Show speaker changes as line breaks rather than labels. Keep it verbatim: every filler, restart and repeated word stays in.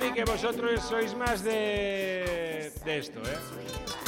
que vosotros sois más de, de esto, ¿eh?